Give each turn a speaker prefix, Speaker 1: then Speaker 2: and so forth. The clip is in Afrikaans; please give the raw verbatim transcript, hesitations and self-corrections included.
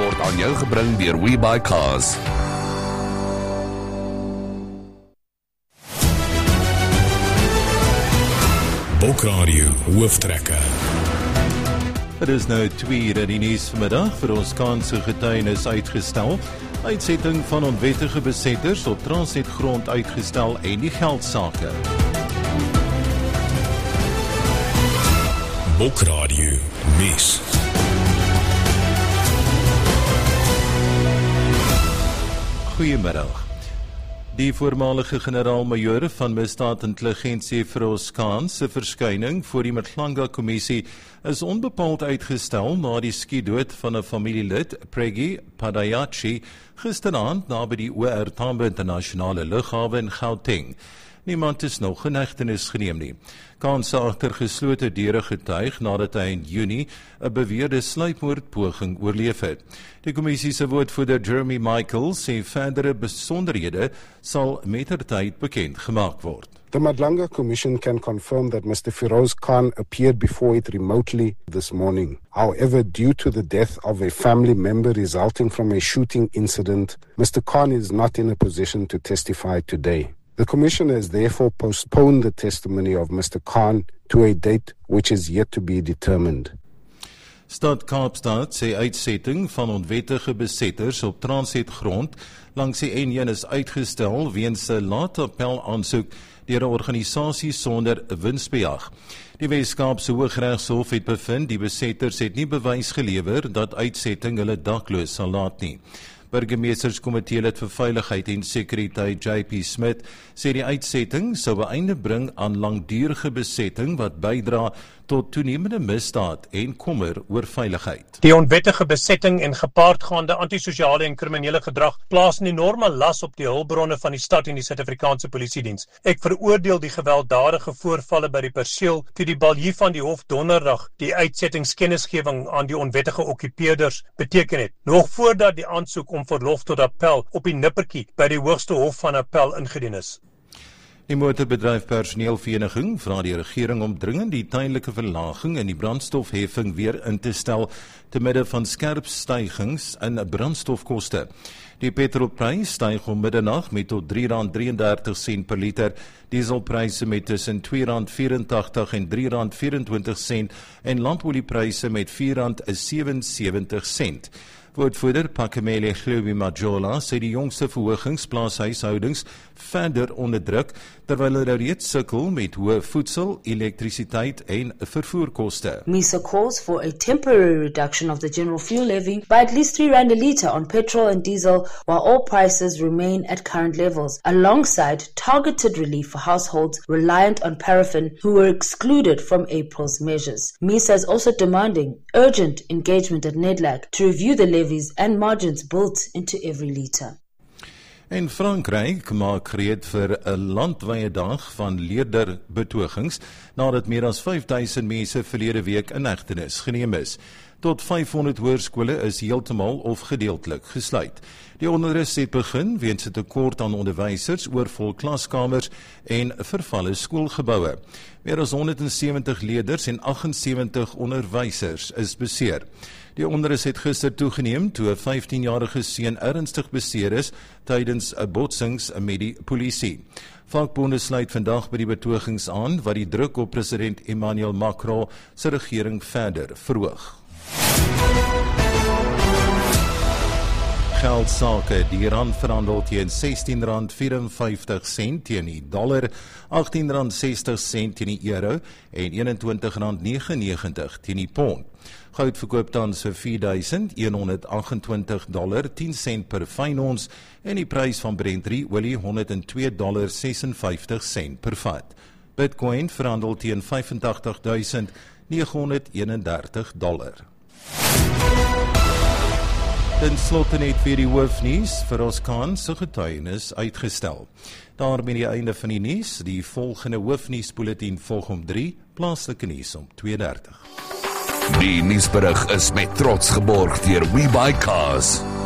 Speaker 1: word aan jou gebring deur WeBuyCars.
Speaker 2: Boekradio Hooftrekker.
Speaker 3: Het is nou twee in die nuus vanmiddag vir ons kanse getuienis uitgestel. Uitsetting van onwettige besetters op Transnet grond uitgestel en die geldsake.
Speaker 2: Boekradio nuus.
Speaker 3: Goeiemiddag. Die voormalige generaal-majoor van misdaadintelligensie Feroz Khan se verskyning voor die Mhlanga-kommissie is onbepaald uitgestel na die skietdood van 'n familielid, Preggy Padayachi, gisteraand naby die O R Tambo internasionale lughawe in Gauteng. Niemand is nog in hegtenis geneem nie. Khan se agter geslote deure getuig nadat hy in Junie 'n beweerde sluipmoordpoging oorleef het. Die kommissie se woordvoerder Jeremy Michaels sê verdere besonderhede sal mettertyd bekend gemaak word.
Speaker 4: The Mhlanga Commission can confirm that Mister Feroz Khan appeared before it remotely this morning. However, due to the death of a family member resulting from a shooting incident, Mister Khan is not in a position to testify today. The Commission has therefore postponed the testimony of Mister Khan to a date which is yet to be determined.
Speaker 3: Stad Kaapstad sê uitsetting van onwettige besetters op Transnet grond langs die N een is uitgestel weens 'n laat appel aansoek deur 'n organisasie sonder winsbejag. Die Wes-Kaapse Hooggeregshof het bevind die besetters het nie bewys gelewer dat uitsetting hulle dakloos sal laat nie. Burgemeesterskomitee lid vir Veiligheid en Sekuriteit J P Smith sê die uitsetting sou 'n einde bring aan langdurige besetting wat bydra tot toenemende misdaad en kommer oor veiligheid.
Speaker 5: Die onwettige besetting en gepaardgaande antisosiale en kriminele gedrag plaas 'n enorme las op die hulpbronne van die stad en die Suid-Afrikaanse Polisiediens. Ek veroordeel die gewelddadige voorvalle by die perseel toe die baljie van die hof donderdag die uitsettingskennisgewing aan die onwettige okkupeerders beteken het, nog voordat die aansoek om verlof tot appel op die nippertjie by die Hoogste Hof van Appel ingedien is.
Speaker 3: Die motorbedryf personeelvereniging vra die regering om dringend die tydelike verlaging in die brandstofheffing weer in te stel te midde van skerp stygings in brandstofkoste. Die petrolprys styg om middernag met tot drie rand drieëndertig per liter, dieselpryse met tussen twee rand vyerentagtig en drie rand vyerentwintig en landoliepryse met vier rand sewensewentig. Woordvoerder Pakemele Glubi Majola sê die jongste verhogings plaas huishoudings verder onder druk, terwyl hulle reeds sukkel met hoë voedsel, elektrisiteit en vervoerkoste.
Speaker 6: MISA calls for a temporary reduction of the general fuel levy by at least three rand a litre on petrol and diesel, while all prices remain at current levels, alongside targeted relief for households reliant on paraffin who were excluded from April's measures. MISA is also demanding urgent engagement at NEDLAC to review the levies and margins built into every litre.
Speaker 3: En Frankryk maak gereed vir 'n landwyse dag van leerderbetogings nadat meer as vyf duisend mense verlede week in hegtenis geneem is. Tot vyfhonderd hoërskole is heeltemal of gedeeltelik gesluit. Die onrus het begin weens 'n tekort aan onderwysers, oorvol klaskamers en vervalle skoolgeboue. Meer as honderdsewentig leerders en agt en sewentig onderwysers is beseer. Die onrus het gister toegeneem toe 'n vyftienjarige seun ernstig beseer is tydens 'n botsings met die polisie. Vakbonde sluit vandag by die betogings aan wat die druk op president Emmanuel Macron se regering verder verhoog. Geldsake, die rand verhandel teen sestien rand vyerenvyftig teen die dollar, agttien rand sestig teen die euro en eenentwintig rand negenennegentig teen die pond. Goud verkoop tans vir vier duisend honderdagentwintig dollar tien sent per fyn ons en die prys van Brent olie honderd twee dollar sesenvyftig per vat. Bitcoin verhandel teen vyfentagtig duisend negenhonderdeenendertig dollar. Ten slotte net vir die hoofnuus, Feroz Khan se getuienis uitgestel. Daarmee die einde van die nuus, die volgende hoofnuusbulletin volg om drie, plaaslike nuus om twee dertig.
Speaker 1: Die nuusberig is met trots geborg deur WeBuyCars.